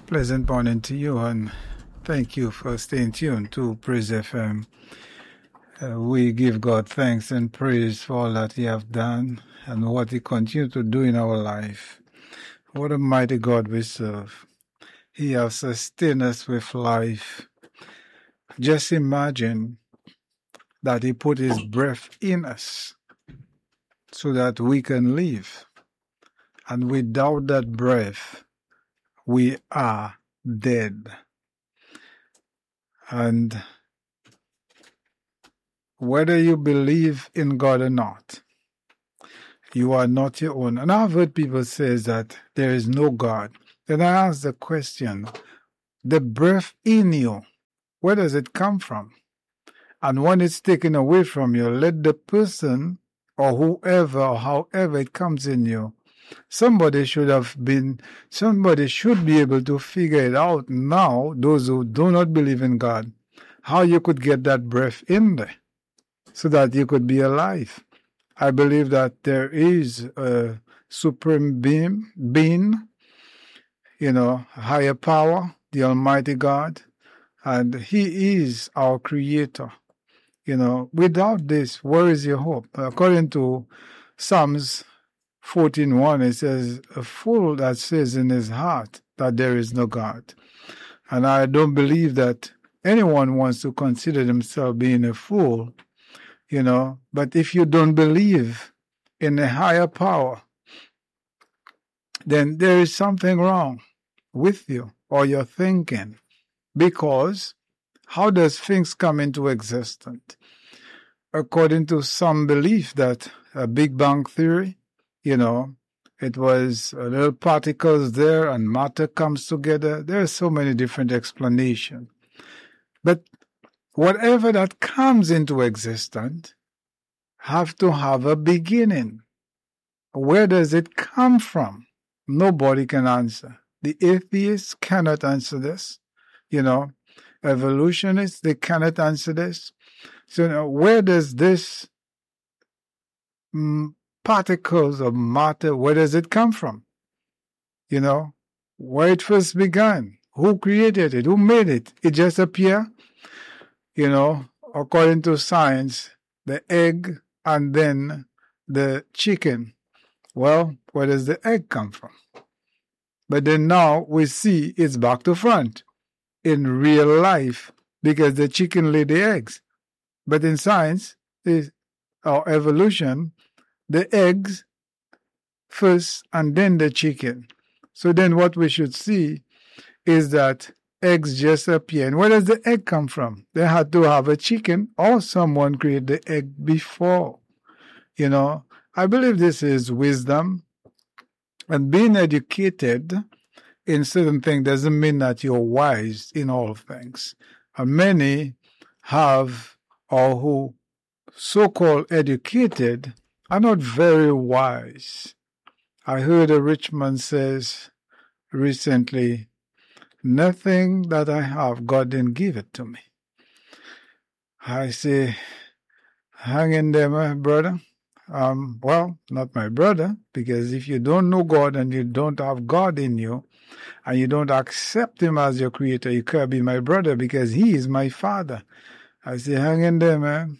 Pleasant morning to you, and thank you for staying tuned to Praise FM. We give God thanks and praise for all that He has done and what He continues to do in our life. What a mighty God we serve. He has sustained us with life. Just imagine that He put His breath in us so that we can live. And without that breath, we are dead. And whether you believe in God or not, you are not your own. And I've heard people say that there is no God. Then I ask the question, the breath in you, where does it come from? And when it's taken away from you, let the person or whoever or however it comes in you, somebody should be able to figure it out now, those who do not believe in God, how you could get that breath in there so that you could be alive. I believe that there is a supreme being, higher power, the Almighty God, and He is our creator. Without this, where is your hope? According to Psalms 14:1, it says, a fool that says in his heart that there is no God. And I don't believe that anyone wants to consider themselves being a fool, but if you don't believe in a higher power, then there is something wrong with you or your thinking. Because how does things come into existence? According to some belief that a Big Bang theory, it was little particles there and matter comes together. There are so many different explanations. But whatever that comes into existence have to have a beginning. Where does it come from? Nobody can answer. The atheists cannot answer this. Evolutionists, they cannot answer this. So where does this particles of matter, where does it come from? Where it first began. Who created it? Who made it? It just appeared? According to science, the egg and then the chicken. Well, where does the egg come from? But then now we see it's back to front in real life because the chicken laid the eggs. But in science, or evolution, the eggs first and then the chicken. So then what we should see is that eggs just appear. And where does the egg come from? They had to have a chicken or someone create the egg before. I believe this is wisdom. And being educated in certain things doesn't mean that you're wise in all things. And many have, or who so-called educated, are not very wise. I heard a rich man says recently, nothing that I have, God didn't give it to me. I say, hang in there, my brother. Well, not my brother, because if you don't know God and you don't have God in you, and you don't accept Him as your creator, you can't be my brother because He is my Father. I say, hang in there, man.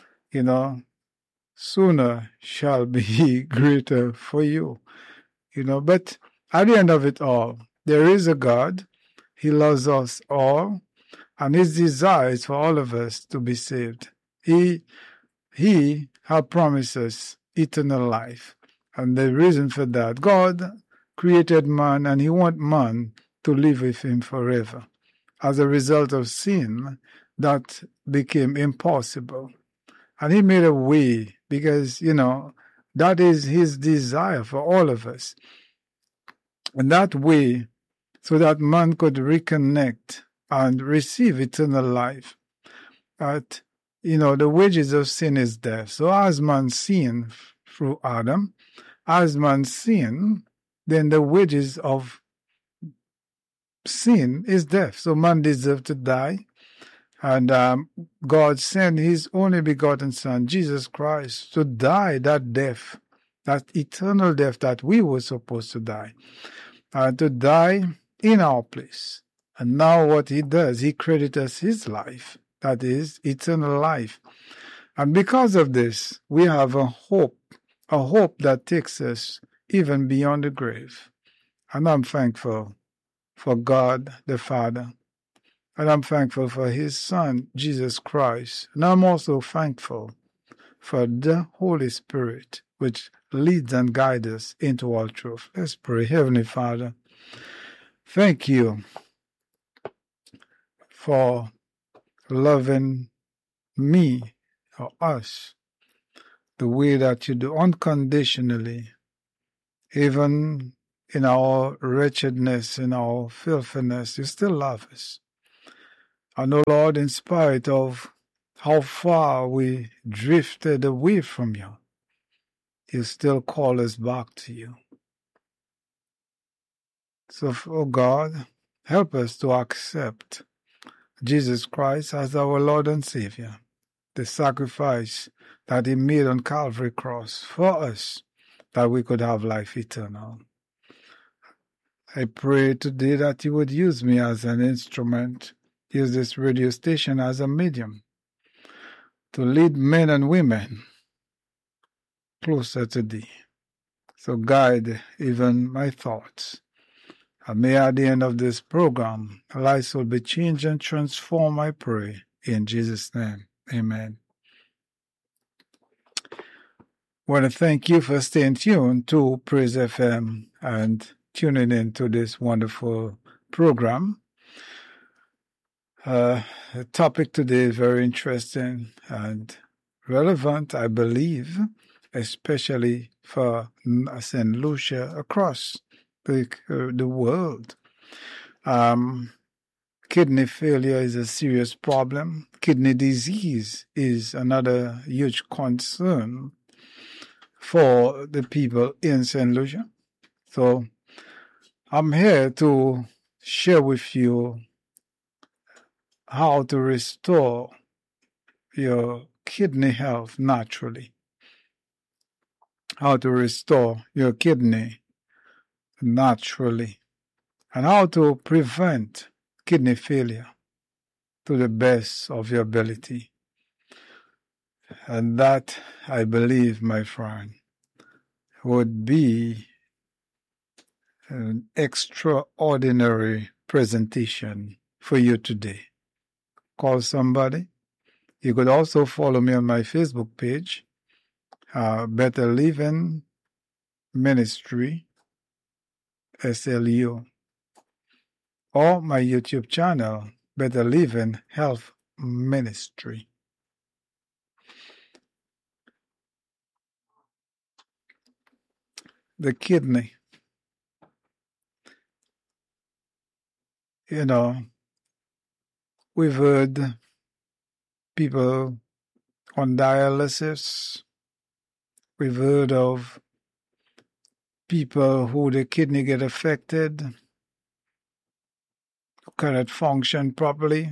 Sooner shall be greater for you. But at the end of it all, there is a God. He loves us all, and His desire is for all of us to be saved. He has promised us eternal life. And the reason for that, God created man, and He wants man to live with Him forever. As a result of sin, that became impossible. And He made a way because, that is His desire for all of us. And that way, so that man could reconnect and receive eternal life. But, the wages of sin is death. So as man sinned through Adam, as man sinned, then the wages of sin is death. So man deserved to die. And God sent His only begotten Son, Jesus Christ, to die that death, that eternal death that we were supposed to die. To die in our place. And now what he does, he credits us his life, that is, eternal life. And because of this, we have a hope that takes us even beyond the grave. And I'm thankful for God the Father. And I'm thankful for his Son, Jesus Christ. And I'm also thankful for the Holy Spirit, which leads and guides us into all truth. Let's pray. Heavenly Father, thank you for loving me or us the way that you do, unconditionally, even in our wretchedness, in our filthiness, you still love us. And, oh Lord, in spite of how far we drifted away from you, you still call us back to you. So, oh God, help us to accept Jesus Christ as our Lord and Savior, the sacrifice that he made on Calvary Cross for us, that we could have life eternal. I pray today that you would use me as an instrument, use this radio station as a medium to lead men and women closer to thee. So guide even my thoughts. And may at the end of this program, lives will be changed and transformed, I pray. In Jesus' name, amen. I want to thank you for staying tuned to Praise FM and tuning in to this wonderful program. The topic today is very interesting and relevant, I believe, especially for St. Lucia across the world. Kidney failure is a serious problem. Kidney disease is another huge concern for the people in St. Lucia. So I'm here to share with you how to restore your kidney health naturally. How to restore your kidney naturally. And how to prevent kidney failure to the best of your ability. And that, I believe, my friend, would be an extraordinary presentation for you today. Call somebody. You could also follow me on my Facebook page, Better Living Ministry, SLU, or my YouTube channel, Better Living Health Ministry. The kidney. You know, we've heard people on dialysis. We've heard of people who the kidney get affected, who cannot function properly.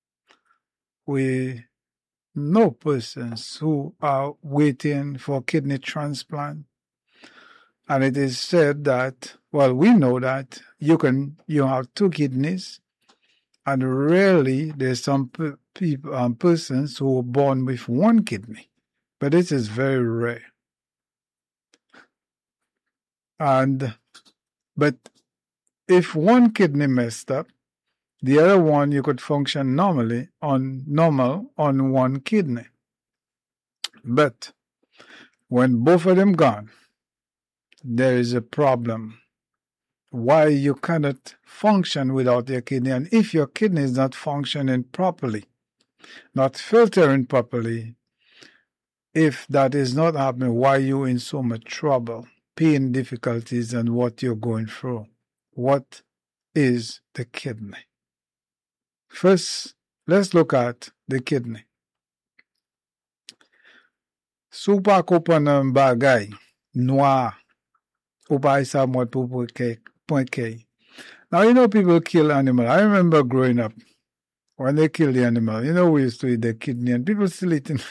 We know persons who are waiting for kidney transplant. And it is said that, well, we know that you have two kidneys, and rarely there's some persons who are born with one kidney. But it is very rare. But if one kidney messed up, the other one you could function normal on one kidney. But when both of them gone, there is a problem. Why you cannot function without your kidney, and if your kidney is not functioning properly, not filtering properly, if that is not happening, why you in so much trouble, pain, difficulties, and what you're going through? What is the kidney? First, let's look at the kidney. Super coupon bagay noir. Now, you know, people kill animals. I remember growing up, when they kill the animal, you know, we used to eat the kidney, and people still eating.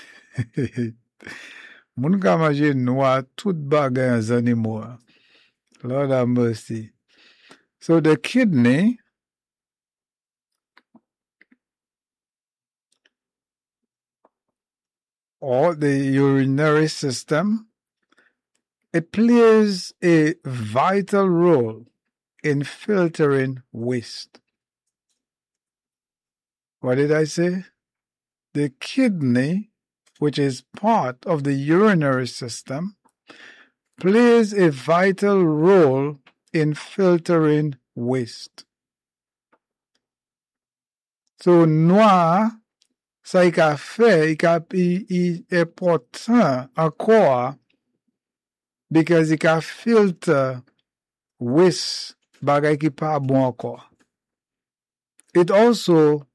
Moun ka manje noir, tout bagay as anymore. Lord have mercy. So the kidney or the urinary system, it plays a vital role in filtering waste. What did I say? The kidney, which is part of the urinary system, plays a vital role in filtering waste. So, noir, ça y ka fait, y important encore because it can filter waste bagay ki pa bon encore. It also